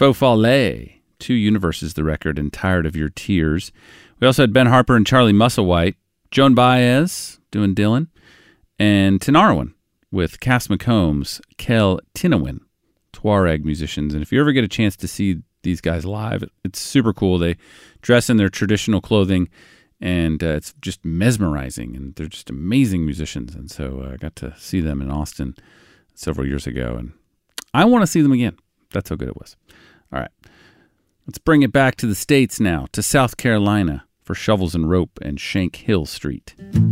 Faux Follet, Two Universes, the record, and Tired of Your Tears. We also had Ben Harper and Charlie Musselwhite, Joan Baez doing Dylan, and Tinariwen with Cass McCombs, Kel Tinawin, Tuareg musicians. And if you ever get a chance to see these guys live, it's super cool. They dress in their traditional clothing, and it's just mesmerizing, and they're just amazing musicians. And so I got to see them in Austin several years ago, and I want to see them again. That's how good it was. All right. Let's bring it back to the States now, to South Carolina for Shovels and Rope and Shank Hill Street.